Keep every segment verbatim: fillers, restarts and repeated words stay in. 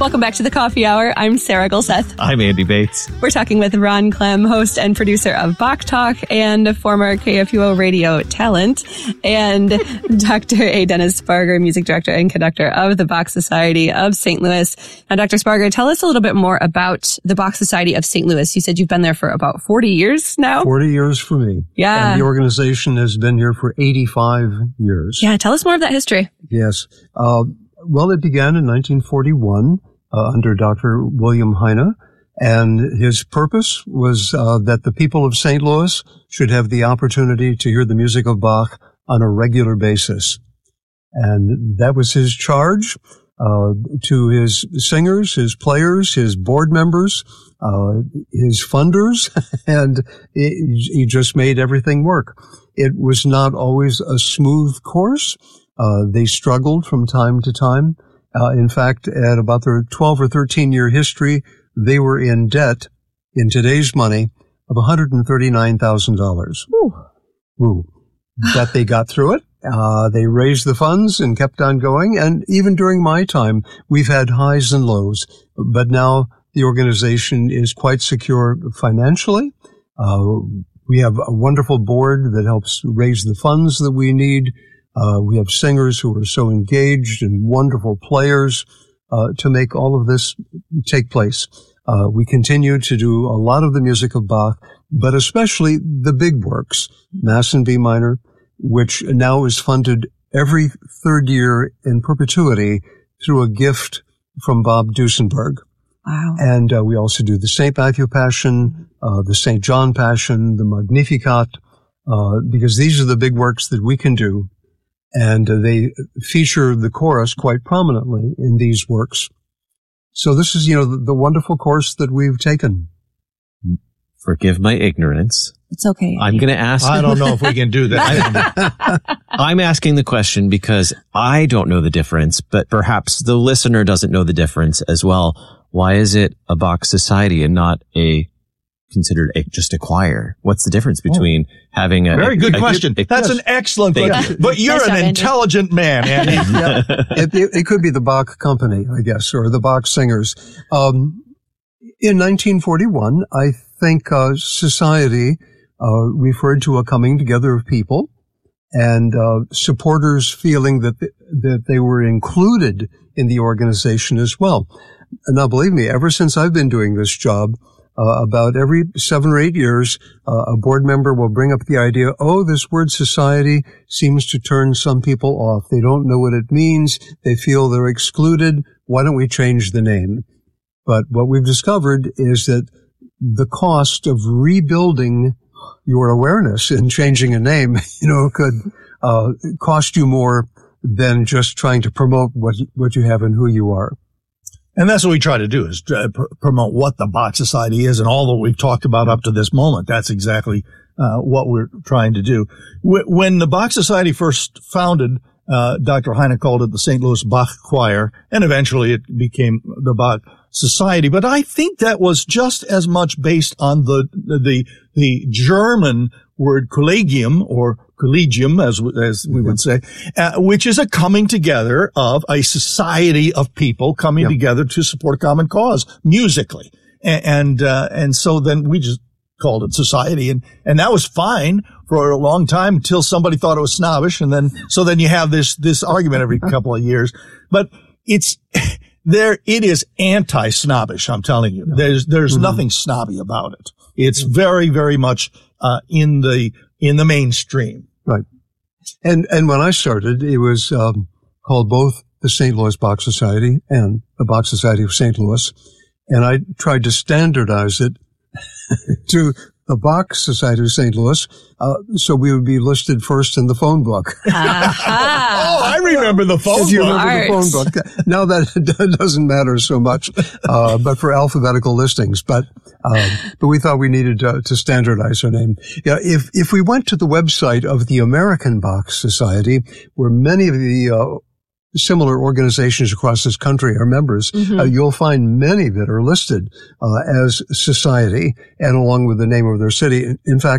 Welcome back to the Coffee Hour. I'm Sarah Gulseth. I'm Andy Bates. We're talking with Ron Clem, host and producer of Bach Talk and former K F U O radio talent, and Doctor A. Dennis Sparger, music director and conductor of the Bach Society of Saint Louis. Now, Doctor Sparger, tell us a little bit more about the Bach Society of Saint Louis. You said you've been there for about forty years now? forty years for me. Yeah. And the organization has been here for eighty-five years. Yeah, tell us more of that history. Yes. Uh, well, it began in nineteen forty-one uh, under Doctor William Heine, and his purpose was uh, that the people of Saint Louis should have the opportunity to hear the music of Bach on a regular basis. And that was his charge uh, to his singers, his players, his board members, uh, his funders, and it, he just made everything work. It was not always a smooth course. Uh, they struggled from time to time. Uh, in fact, at about their twelve or thirteen year history, they were in debt, in today's money, of one hundred thirty-nine thousand dollars. Ooh. Ooh. But they got through it. Uh, they raised the funds and kept on going. And even during my time, we've had highs and lows. But now the organization is quite secure financially. Uh, we have a wonderful board that helps raise the funds that we need. Uh, we have singers who are so engaged and wonderful players uh, to make all of this take place. Uh, we continue to do a lot of the music of Bach, but especially the big works, Mass in B minor, which now is funded every third year in perpetuity through a gift from Bob Duesenberg. Wow. And uh, we also do the Saint Matthew Passion, uh, the Saint John Passion, the Magnificat, uh, because these are the big works that we can do. And uh, they feature the chorus quite prominently in these works. So this is, you know, the, the wonderful course that we've taken. Forgive my ignorance. It's okay. I'm going to ask. I don't know if we can do that. I'm asking the question because I don't know the difference, but perhaps the listener doesn't know the difference as well. Why is it a Bach society and not a considered a, just a choir? What's the difference between oh. having a very good a, question? A, a, That's yes. an excellent Thank question. you. But you're nice an job, intelligent man, Andy. Yeah. it, it, it could be the Bach Company, I guess, or the Bach Singers. Um, in nineteen forty-one, I think uh, society uh, referred to a coming together of people and uh, supporters feeling that th- that they were included in the organization as well. Now, believe me, ever since I've been doing this job, uh, about every seven or eight years, uh, a board member will bring up the idea, oh, this word society seems to turn some people off. They don't know what it means. They feel they're excluded. Why don't we change the name? But what we've discovered is that the cost of rebuilding your awareness and changing a name, you know, could uh, cost you more than just trying to promote what what you have and who you are. And that's what we try to do, is to pr- promote what the Bach Society is and all that we've talked about up to this moment. That's exactly uh, what we're trying to do. W- when the Bach Society first founded, uh, Doctor Heine called it the Saint Louis Bach Choir, and eventually it became the Bach Society. But I think that was just as much based on the the the German word collegium, or collegium, as as we would say, uh, which is a coming together of a society of people coming yeah. together to support a common cause musically, and and, uh, and so then we just called it society, and and that was fine for a long time until somebody thought it was snobbish, and then so then you have this this argument every couple of years, but it's. There, it is anti-snobbish, I'm telling you. There's, there's mm-hmm. nothing snobby about it. It's very, very much, uh, in the, in the mainstream. Right. And, and when I started, it was, um, called both the Saint Louis Bach Society and the Bach Society of Saint Louis. And I tried to standardize it to the Bach Society of Saint Louis, uh, so we would be listed first in the phone book. oh, I remember the phone if you book. remember the phone book. Now that doesn't matter so much, uh, but for alphabetical listings. But um, but we thought we needed to, to standardize our name. Yeah, if if we went to the website of the American Bach Society, where many of the uh, similar organizations across this country are members, mm-hmm. uh, you'll find many that are listed uh, as society and along with the name of their city. In fact,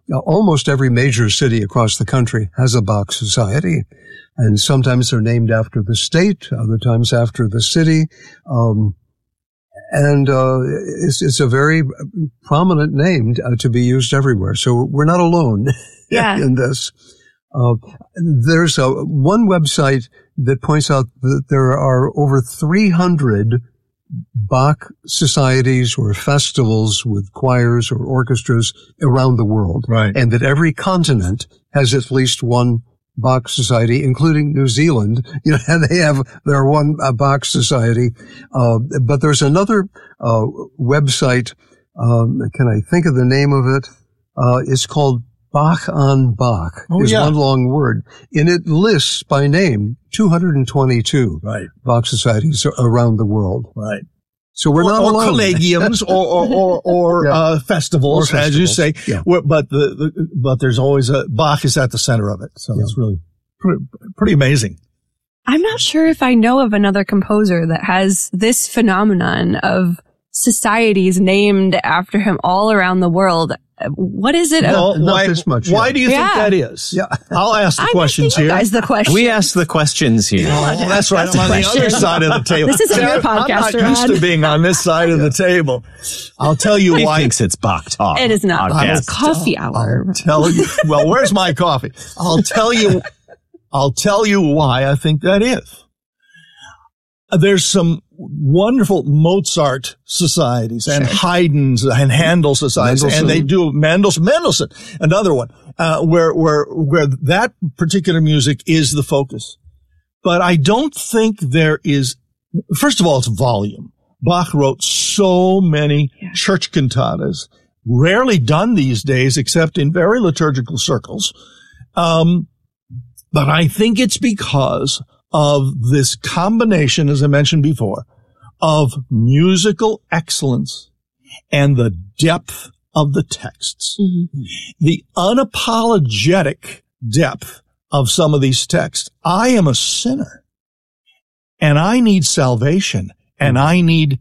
uh, almost every major city across the country has a Bach Society. And sometimes they're named after the state, other times after the city. Um, and uh, it's, it's a very prominent name uh, to be used everywhere. So we're not alone yeah. in this. Uh, there's a, one website that points out that there are over three hundred Bach societies or festivals with choirs or orchestras around the world. Right. And that every continent has at least one Bach society, including New Zealand. You know, and they have their one uh, Bach society. Uh, but there's another uh, website. Um, can I think of the name of it? Uh, it's called Bach on Bach. Oh, is yeah. one long word. And it lists by name two hundred twenty-two Right. Bach societies around the world. Right. So we're or, not or alone. collegiums or or or, or Yeah. uh, festivals, Or as you say. festivals, yeah. Where- But the, the but there's always a Bach is at the center of it, so Yeah. it's really pretty, pretty amazing. I'm not sure if I know of another composer that has this phenomenon of societies named after him all around the world. What is it? Well, not why, this much, why yeah. do you Yeah. think that is? Yeah. I'll ask the I'm questions asking you here. guys the question. We ask the questions here. Oh, that's right. I'm on the question. other side of the table. This isn't your I'm podcast, not used Rod. to being on this side of the table. I'll tell you He why. thinks it's Bach Talk. It is not. podcast. It's coffee hour. I'll tell you. Well, where's my coffee? I'll tell you. I'll tell you why I think that is. There's some wonderful Mozart societies and Haydn's and Handel societies, and they do Mendelssohn, Mendelssohn, another one, uh, where, where, where that particular music is the focus. But I don't think there is, first of all, it's volume. Bach wrote so many Yeah. church cantatas, rarely done these days except in very liturgical circles. Um, but I think it's because of this combination, as I mentioned before, of musical excellence and the depth of the texts. Mm-hmm. The unapologetic depth of some of these texts. I am a sinner and I need salvation and I need,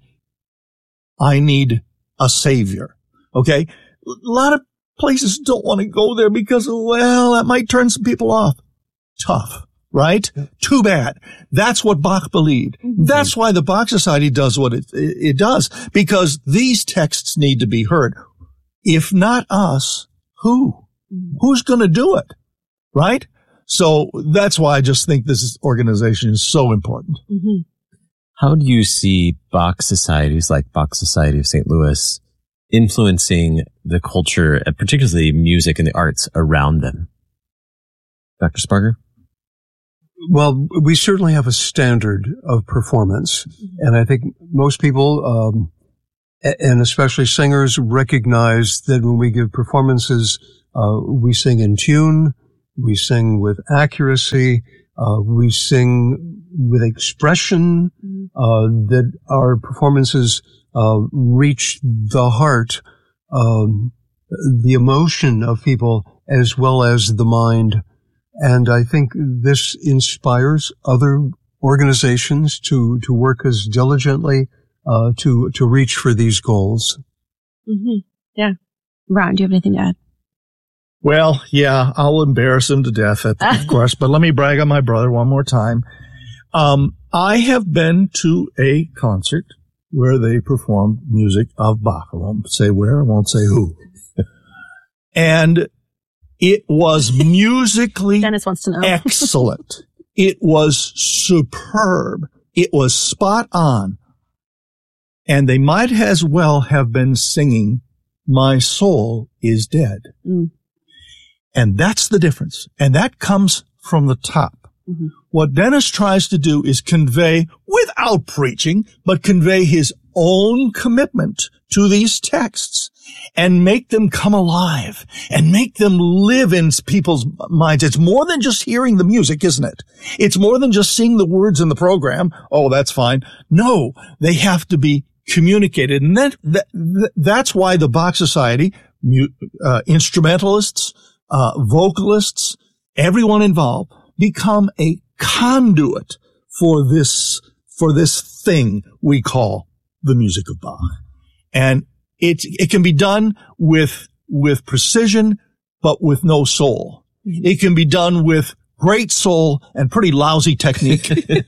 I need a savior. Okay. A lot of places don't want to go there because, well, that might turn some people off. Tough. Right? Too bad. That's what Bach believed. Mm-hmm. That's why the Bach Society does what it, it, it does, because these texts need to be heard. If not us, who? Mm-hmm. Who's going to do it? Right? So that's why I just think this organization is so important. Mm-hmm. How do you see Bach societies like Bach Society of Saint Louis influencing the culture, particularly music and the arts around them? Doctor Sparger? Well, we certainly have a standard of performance, and I think most people, um, and especially singers, recognize that when we give performances, uh, we sing in tune, we sing with accuracy, uh, we sing with expression, uh, that our performances uh, reach the heart, um, the emotion of people as well as the mind. And I think this inspires other organizations to, to work as diligently uh, to to reach for these goals. Mm-hmm. Yeah. Ron, do you have anything to add? Well, yeah, I'll embarrass him to death, of course, but let me brag on my brother one more time. Um, I have been to a concert where they performed music of Bach. I won't say where, I won't say who. And it was musically Dennis wants to know. excellent. It was superb. It was spot on. And they might as well have been singing, "My Soul is Dead." Mm. And that's the difference. And that comes from the top. Mm-hmm. What Dennis tries to do is convey, without preaching, but convey his own commitment to these texts and make them come alive and make them live in people's minds. It's more than just hearing the music, isn't it? It's more than just seeing the words in the program. Oh, that's fine. No, they have to be communicated. And that, that that's why the Bach Society, uh, instrumentalists, uh, vocalists, everyone involved become a conduit for this, for this thing we call the music of Bach. And it, it can be done with, with precision, but with no soul. It can be done with great soul and pretty lousy technique.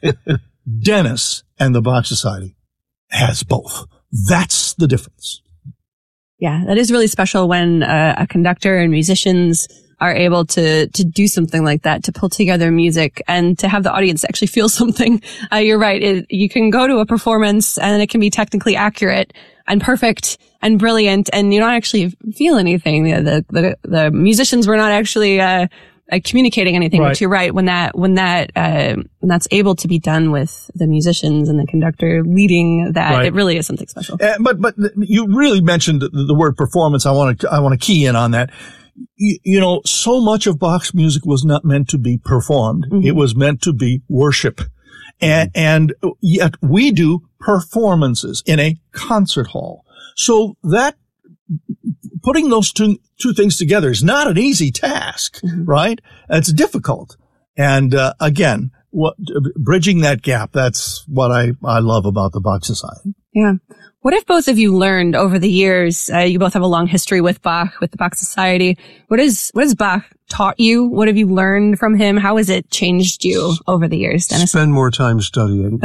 Dennis and the Bach Society has both. That's the difference. Yeah, that is really special when uh, a conductor and musicians are able to to do something like that, to pull together music and to have the audience actually feel something. Uh, you're right. It, you can go to a performance and it can be technically accurate and perfect and brilliant, and you don't actually feel anything. The the, the musicians were not actually uh, uh, communicating anything. Right. But you're right. When that when that uh, when that's able to be done with the musicians and the conductor leading that, Right. it really is something special. Uh, but but you really mentioned the, the word performance. I want to I want to key in on that. You, you know, so much of Bach's music was not meant to be performed. Mm-hmm. It was meant to be worship. And, and yet we do performances in a concert hall. So that, putting those two, two things together is not an easy task, mm-hmm. right? It's difficult. And, uh, again, what, bridging that gap, that's what I, I love about the Bach Society. Yeah. What have both of you learned over the years? Uh, you both have a long history with Bach, with the Bach Society. What is, what has Bach taught you? What have you learned from him? How has it changed you over the years, Dennis? Spend more time studying.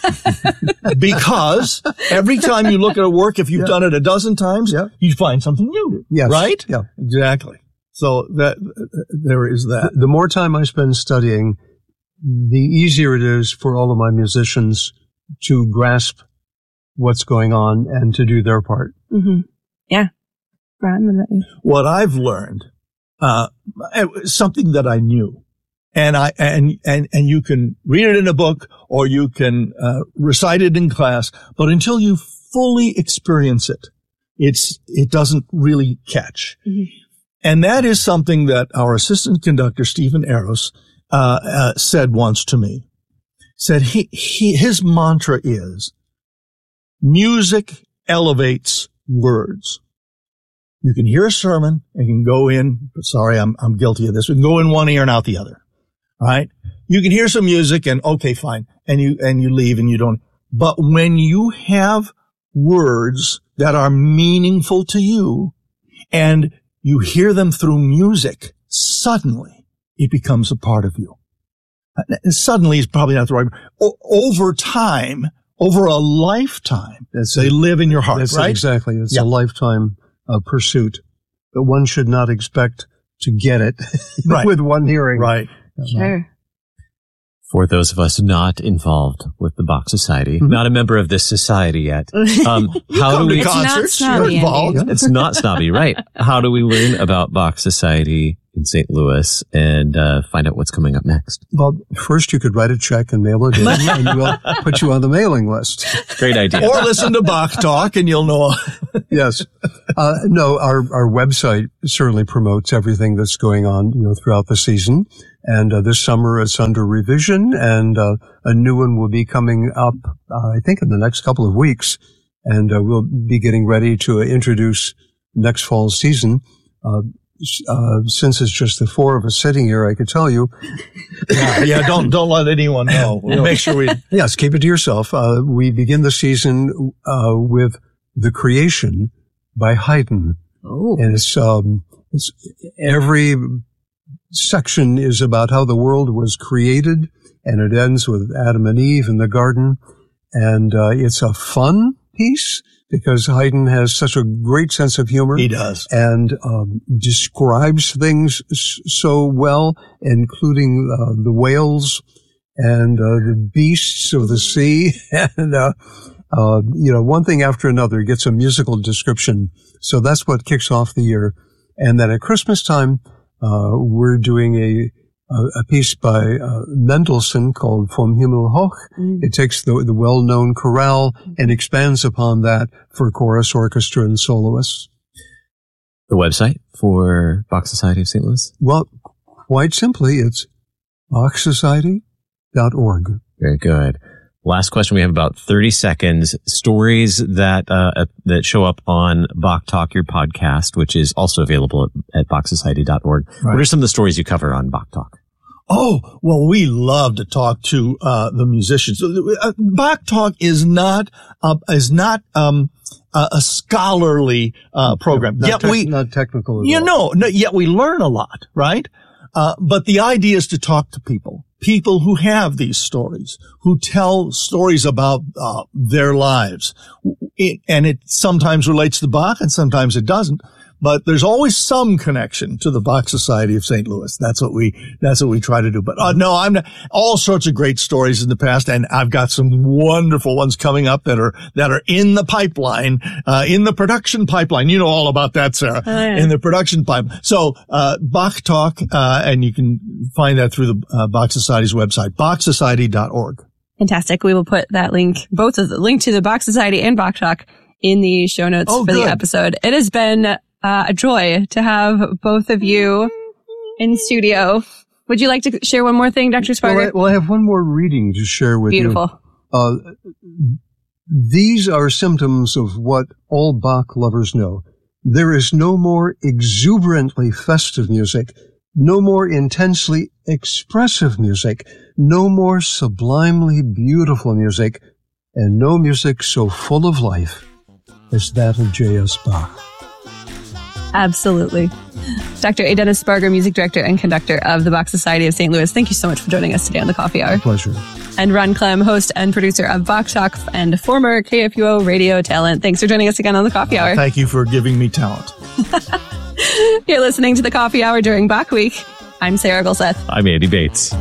Because every time you look at a work, if you've Yeah. done it a dozen times, Yeah. you find something new. Yes. Right? Yeah. Exactly. So that, there is that. The more time I spend studying, the easier it is for all of my musicians to grasp what's going on and to do their part. Mm-hmm. Yeah. Ron, what about you? What I've learned, uh, something that I knew, and I, and, and, and you can read it in a book or you can, uh, recite it in class, but until you fully experience it, it's, it doesn't really catch. Mm-hmm. And that is something that our assistant conductor, Stephen Eros, uh, uh, said once to me. Said he, he, his mantra is, music elevates words. You can hear a sermon and can go in, sorry, I'm, I'm guilty of this. We can go in one ear and out the other. All right. You can hear some music and okay, fine. And you, and you leave and you don't. But when you have words that are meaningful to you and you hear them through music, suddenly it becomes a part of you. Suddenly is probably not the right word. O- over time, over a lifetime, That's they it. live in your heart, That's right? it, exactly. It's Yeah. a lifetime uh, pursuit. But one should not expect to get it Right. with one hearing. Right. Sure. For those of us not involved with the Bach Society, Mhm. not a member of this society yet, um, how Come do to we? It's not concerts, snobby, you're Andy. involved. It's not snobby, right? How do we learn about Bach Society in Saint Louis and uh, find out what's coming up next? Well, first you could write a check and mail it in, and we'll put you on the mailing list. Great idea. Or listen to Bach talk and you'll know. Yes. Uh, no, our, our website certainly promotes everything that's going on, you know, throughout the season. And uh, this summer it's under revision, and uh, a new one will be coming up, uh, I think, in the next couple of weeks. And uh, we'll be getting ready to introduce next fall season. Uh, uh, since it's just the four of us sitting here, I could tell you. yeah, yeah, don't don't let anyone know. We'll make sure we. Yes, keep it to yourself. Uh, we begin the season uh, with The Creation by Haydn. Oh. And it's, um, it's every section is about how the world was created, and it ends with Adam and Eve in the garden. And uh, it's a fun piece because Haydn has such a great sense of humor. He does. And um, describes things s- so well, including uh, the whales and uh, the beasts of the sea. and, uh, uh, you know, one thing after another gets a musical description. So that's what kicks off the year. And then at Christmas time, uh, we're doing a a piece by uh, Mendelssohn called Vom Himmel hoch. Mm. It takes the, the well-known chorale and expands upon that for chorus, orchestra, and soloists. The website for Bach Society of Saint Louis? Well, quite simply, it's bach society dot org. Very good. Last question. We have about thirty seconds. Stories that uh, that show up on Bach Talk, your podcast, which is also available at, at bach society dot org. Right. What are some of the stories you cover on Bach Talk? Oh, well, we love to talk to uh the musicians. Uh, Bach Talk is not uh, is not um a, a scholarly uh program. Not yet tec- we not technical at you all. know, no, yet we learn a lot, right? Uh but the idea is to talk to people, people who have these stories, who tell stories about uh their lives. It, and it sometimes relates to Bach and sometimes it doesn't. But there's always some connection to the Bach Society of Saint Louis. That's what we, that's what we try to do. But uh, no, I'm not, all sorts of great stories in the past. And I've got some wonderful ones coming up that are, that are in the pipeline, uh, in the production pipeline. You know all about that, Sarah, oh, yeah. in the production pipeline. So, uh, Bach Talk, uh, and you can find that through the uh, Bach Society's website, bach society dot org. Fantastic. We will put that link, both of the link to the Bach Society and Bach Talk in the show notes Oh, for good. the episode. It has been Uh, a joy to have both of you in studio. Would you like to share one more thing, Doctor Sparger? Well I, well, I have one more reading to share with Beautiful. you. Uh, these are symptoms of what all Bach lovers know. There is no more exuberantly festive music, no more intensely expressive music, no more sublimely beautiful music, and no music so full of life as that of J S. Bach. Absolutely. Doctor A. Dennis Sparger, Music Director and Conductor of the Bach Society of Saint Louis, thank you so much for joining us today on the Coffee Hour. My pleasure. And Ron Clem, host and producer of Bach Talk and former K F U O radio talent. Thanks for joining us again on the Coffee Hour. Thank you for giving me talent. You're listening to the Coffee Hour during Bach Week. I'm Sarah Gulseth. I'm Andy Bates.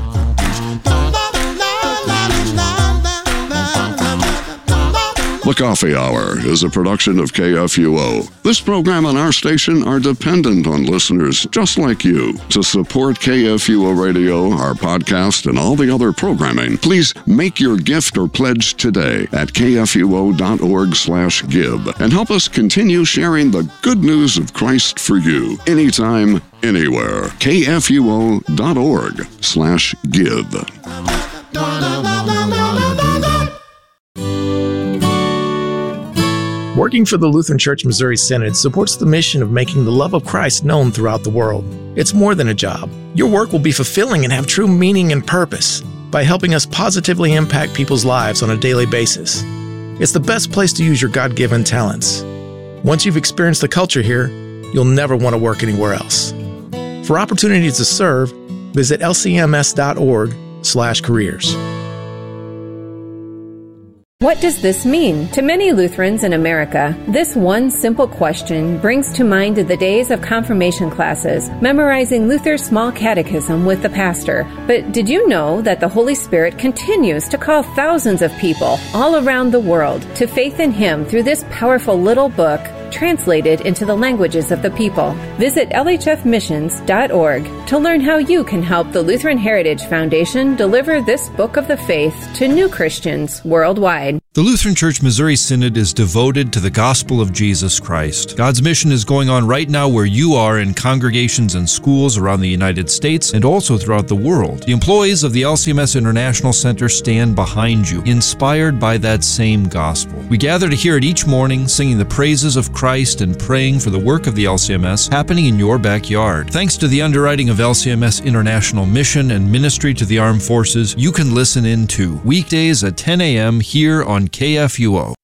The Coffee Hour is a production of K F U O. This program and our station are dependent on listeners just like you. To support K F U O Radio, our podcast, and all the other programming, please make your gift or pledge today at kfuo.org slash give and help us continue sharing the good news of Christ for you anytime, anywhere. kfuo.org slash give. Working for the Lutheran Church Missouri Synod supports the mission of making the love of Christ known throughout the world. It's more than a job. Your work will be fulfilling and have true meaning and purpose by helping us positively impact people's lives on a daily basis. It's the best place to use your God-given talents. Once you've experienced the culture here, you'll never want to work anywhere else. For opportunities to serve, visit lcms.org slash careers. What does this mean? To many Lutherans in America, this one simple question brings to mind the days of confirmation classes, memorizing Luther's small catechism with the pastor. But did you know that the Holy Spirit continues to call thousands of people all around the world to faith in Him through this powerful little book, translated into the languages of the people? Visit L H F missions dot org to learn how you can help the Lutheran Heritage Foundation deliver this book of the faith to new Christians worldwide. The Lutheran Church Missouri Synod is devoted to the gospel of Jesus Christ. God's mission is going on right now where you are in congregations and schools around the United States and also throughout the world. The employees of the L C M S International Center stand behind you, inspired by that same gospel. We gather to hear it each morning, singing the praises of Christ and praying for the work of the L C M S happening in your backyard. Thanks to the underwriting of L C M S International Mission and Ministry to the Armed Forces, you can listen in too, weekdays at ten a.m. here on K F U O.